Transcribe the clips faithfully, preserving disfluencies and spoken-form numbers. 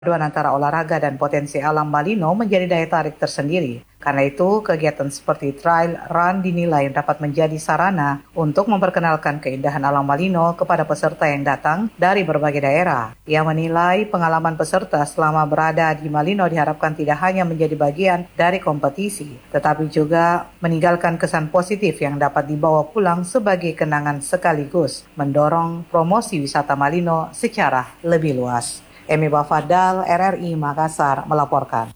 Paduan antara olahraga dan potensi alam Malino menjadi daya tarik tersendiri. Karena itu, kegiatan seperti trail run dinilai dapat menjadi sarana untuk memperkenalkan keindahan alam Malino kepada peserta yang datang dari berbagai daerah. Ia menilai pengalaman peserta selama berada di Malino diharapkan tidak hanya menjadi bagian dari kompetisi, tetapi juga meninggalkan kesan positif yang dapat dibawa pulang sebagai kenangan sekaligus mendorong promosi wisata Malino secara lebih luas. Emi Bafadal, R R I Makassar melaporkan.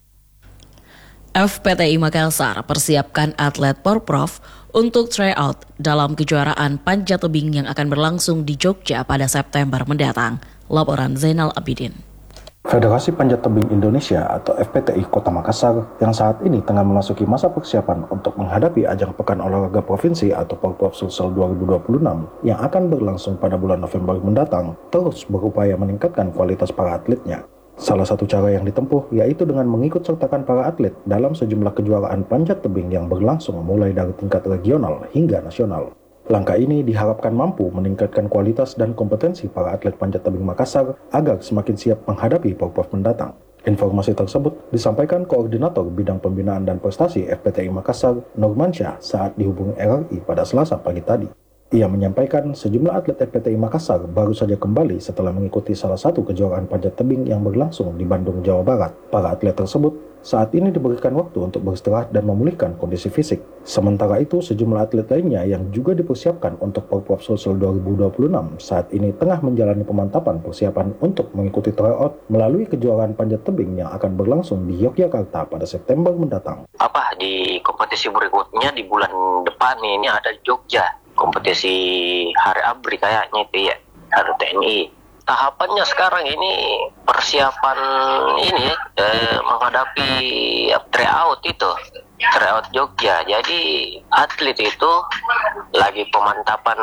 F P T I Makassar persiapkan atlet Porprov untuk tryout dalam kejuaraan panjat tebing yang akan berlangsung di Jogja pada September mendatang. Laporan Zainal Abidin. Federasi Panjat Tebing Indonesia atau F P T I Kota Makassar yang saat ini tengah memasuki masa persiapan untuk menghadapi ajang Pekan Olahraga Provinsi atau Porprov Sulsel dua ribu dua puluh enam yang akan berlangsung pada bulan November mendatang, terus berupaya meningkatkan kualitas para atletnya. Salah satu cara yang ditempuh yaitu dengan mengikut sertakan para atlet dalam sejumlah kejuaraan panjat tebing yang berlangsung mulai dari tingkat regional hingga nasional. Langkah ini diharapkan mampu meningkatkan kualitas dan kompetensi para atlet panjat tebing Makassar agar semakin siap menghadapi Porprov mendatang. Informasi tersebut disampaikan Koordinator Bidang Pembinaan dan Prestasi F P T I Makassar, Nurmansyah, saat dihubungi R R I pada Selasa pagi tadi. Ia menyampaikan sejumlah atlet F P T I Makassar baru saja kembali setelah mengikuti salah satu kejuaraan panjat tebing yang berlangsung di Bandung, Jawa Barat. Para atlet tersebut saat ini diberikan waktu untuk beristirahat dan memulihkan kondisi fisik. Sementara itu, sejumlah atlet lainnya yang juga dipersiapkan untuk Porprov Sulsel dua ribu dua puluh enam saat ini tengah menjalani pemantapan persiapan untuk mengikuti tryout melalui kejuaraan panjat tebing yang akan berlangsung di Yogyakarta pada September mendatang. Apa di kompetisi berikutnya di bulan depan ini ada di Jogja, kompetisi Hari ABRI kayaknya itu ya, Hari T N I. Tahapannya sekarang ini persiapan ini eh, menghadapi tryout itu, tryout Jogja. Jadi atlet itu lagi pemantapan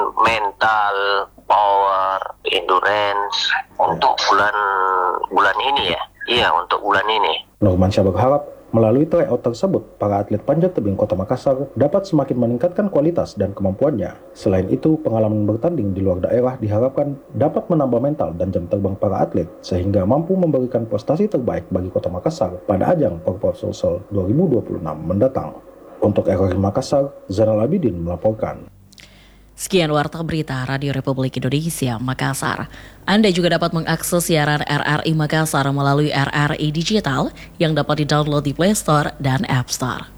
mental, power, endurance untuk bulan bulan ini ya. Iya, untuk bulan ini. Nurmansyah berharap melalui tryout tersebut, para atlet panjat tebing Kota Makassar dapat semakin meningkatkan kualitas dan kemampuannya. Selain itu, pengalaman bertanding di luar daerah diharapkan dapat menambah mental dan jam terbang para atlet, sehingga mampu memberikan prestasi terbaik bagi Kota Makassar pada ajang Porprov Sulsel dua ribu dua puluh enam mendatang. Untuk R R I Makassar, Zainal Abidin melaporkan. Sekian Warta Berita Radio Republik Indonesia Makassar. Anda juga dapat mengakses siaran R R I Makassar melalui R R I Digital yang dapat didownload di Play Store dan App Store.